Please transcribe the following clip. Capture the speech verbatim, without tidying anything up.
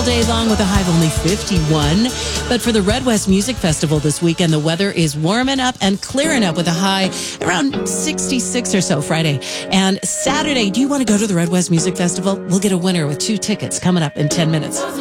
day long with a high of only fifty-one. But for the Red West Music Festival this weekend, the weather is warming up and clearing up with a high around sixty-six or so Friday. And Saturday, do you want to go to the Red West Music Festival? We'll get a winner with two tickets coming up in ten minutes.